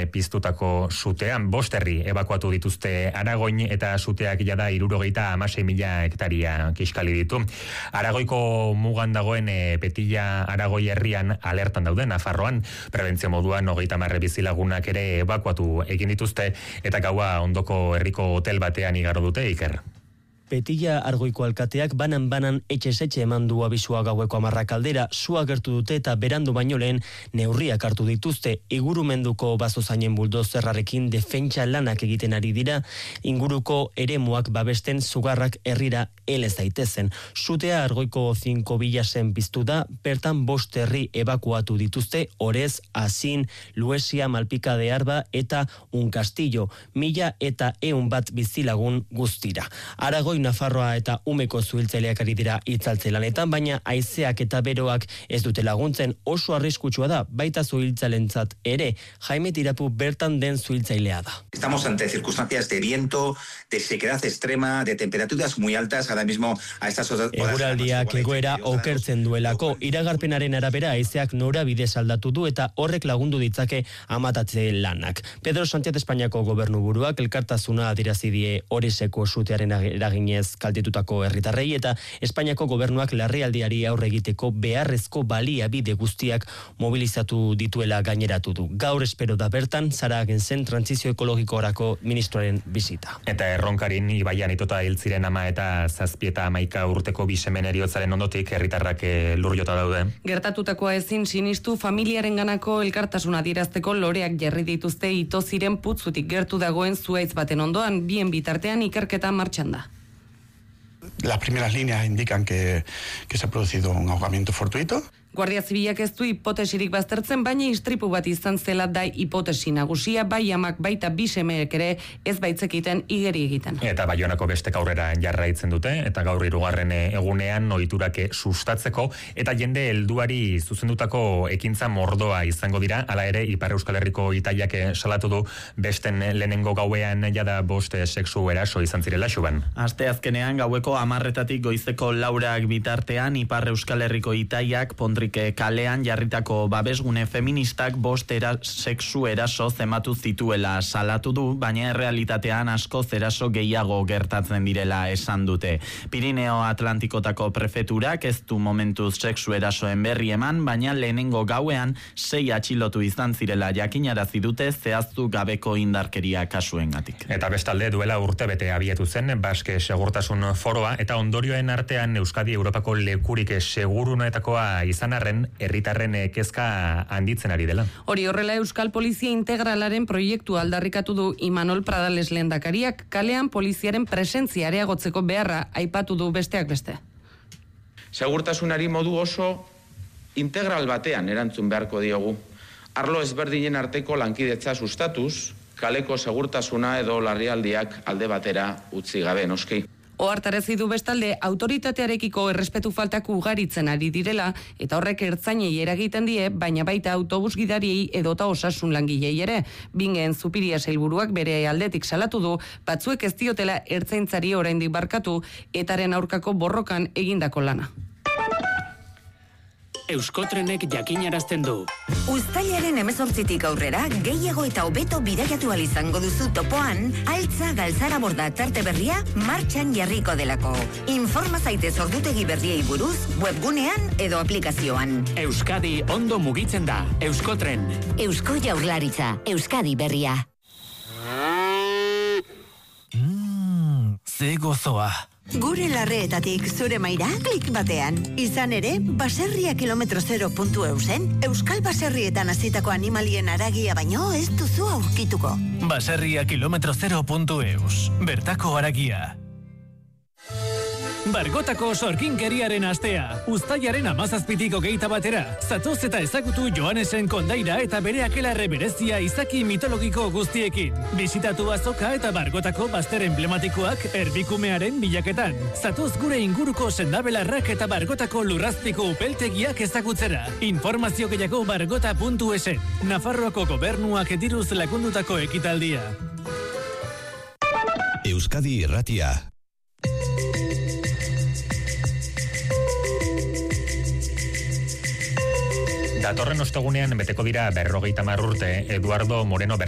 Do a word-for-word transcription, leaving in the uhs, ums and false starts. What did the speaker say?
piztutako sutean. Bost herri ebakuatu dituzte Aragoin eta suteak jada hirurogeita hamasei mila hektaria kiskali ditu. Aragoiko mugan dagoen e, Petilla Aragoi herrian alertan daude Nafarroan. Prebentzio moduan hogeita hamar bizilagunak ere ebakuatu egin dituzte eta gaua ondoko herriko hotel batean igaro dute, Iker. Petilla Argoiko alkateak banan-banan etxe-etxe eman du abisua gaueko hamarrak aldera, sua gertu dute eta berandu baino lehen neurriak hartu dituzte. Ingurumenduko bazozainen buldozerrarekin defentsa lanak egiten ari dira, inguruko eremuak babesten sugarrak herrira helez daitezen. Sutea Argoiko zinko bilasen piztu da, bertan bost herri ebakuatu dituzte, Orez, Azin, Luesia, Malpika de Arba eta Un Castillo, mila eta eun bat bizilagun guztira. Aragoi Nafarroa eta umeko zuhiltzaileak ari dira itzaltze lanetan, baina haizeak eta beroak ez dute laguntzen, oso arriskutsua da, baita zuhiltzailentzat ere. Jaime Tirapu bertan den zuhiltzailea da. Estamos ante circunstancias de viento, de sequedad extrema, de temperaturas muy altas, ahora mismo a estas horas. Eguraldiak egoera okertzen duelako, iragarpenaren arabera haizeak norabide aldatu du eta horrek lagundu ditzake amatatze lanak. Pedro Sánchez Espainiako gobernuburuak elkartasuna adierazi die Orezeko sutearen eragin kaltetutako herritarrei eta Espainiako gobernuak larrialdiari aurre egiteko beharrezko baliabide guztiak mobilizatu dituela gaineratu du. Gaur espero da bertan Sara Agensen trantsizio ekologikorako ministroaren bisita. Eta erronkarin ibaian itota hil ziren ama eta zazpi eta hamaika urteko bisemen heriotzaren ondotik herritarrak lur jota daude. Gertatutakoa ezin sinistu, familiaren ganako elkartasuna adierazteko loreak jarri dituzte ito ziren putzutik gertu dagoen zuhaitz baten ondoan, bien bitartean ikerketa martxan da. Las primeras líneas indican que, que se ha producido un ahogamiento fortuito. Guardia Zibilak ez du hipotesirik baztertzen, baina istripu bat izan zela da hipotesi nagusia, bai amak baita bi semeek ere ez baitzekiten igeri egiten. Eta Baionako bestek aurrera jarraitzen dute, eta gaur hirugarren egunean ohiturak sustatzeko, eta jende helduari zuzendutako ekintza mordoa izango dira, hala ere Ipar Euskal Herriko Italiak salatu du besten lehenengo gauean jada bost sexu eraso izan zirela Xuban. Asteazkenean gaueko hamarretatik goizeko laurak bitartean Ipar Euskal Herriko Italiak kalean jarritako babesgune feministak bost era, sexu eraso zematu zituela salatu du, baina errealitatean askoz eraso gehiago gertatzen direla esan dute. Pirineo Atlantikotako prefeturak ez du momentuz sexu erasoen berri eman, baina lehenengo gauean sei atxilotu izan zirela jakinarazi dute zehaztu gabeko indarkeria kasuengatik. Eta bestalde duela urtebete abiatu zen Baske Segurtasun Foroa, eta ondorioen artean Euskadi Europako lekurik segurunoetakoa izan arren herritarren kezka handitzen ari dela. Hori horrela Euskal Polizia Integralaren proiektu aldarrikatu du Imanol Pradales lehendakariak, kalean poliziaren presentzia areagotzeko beharra aipatu du besteak beste. Segurtasunari modu oso integral batean erantzun beharko diogu. Arlo ezberdinen arteko lankidetza sustatuz, kaleko segurtasuna edo larrialdiak alde batera utzi gabe noski. Ohartarazi du bestalde autoritatearekiko errespetu faltak ugaritzen ari direla eta horrek ertzainei eragiten die, baina baita autobus gidariei edota osasun langilei ere. Bingen Zupiria sailburuak bere aldetik salatu du, batzuek ez diotela ertzaintzari oraindik barkatu etaren aurkako borrokan egindako lana. Euskotrenek jakinarazten du. Uztailaren hemezortzitik aurrera, gehiago eta hobeto bidaiatu ahal izango duzu topoan, Altza Galtzara Borda tarte berria martxan jarriko delako. Informa zaitez ordutegi berriei buruz, webgunean edo aplikazioan. Euskadi ondo mugitzen da. Euskotren. Eusko Jaurlaritza, Euskadi berria. Mmm, ze gozoa. Gure larreetatik zure maira klik batean. Izan ere, baserria kilometro zero puntu eusen, Euskal Baserrietan hasitako animalien haragia baino ez duzu aurkituko. Baserria kilometro zero puntu eus. Bertako haragia. Bargotako sorginkeriaren astea. Uztailaren hamazazpitik hogeita batera. Zatoz eta ezagutu Johanesen kondaira eta bere akelarre berezia izaki mitologiko guztiekin. Bisitatu azoka eta Bargotako bazter emblematikoak erbikumearen bilaketan. Zatoz gure inguruko sendabelarrak eta Bargotako lurrazpiko upeltegiak ezagutzera. Informazio gehiago bargota puntu esen. Nafarroako gobernuak diruz lakundutako ekitaldia. Euskadi Irratia. Datorren ostegunean beteko dira berrogeita hamar urte Eduardo Moreno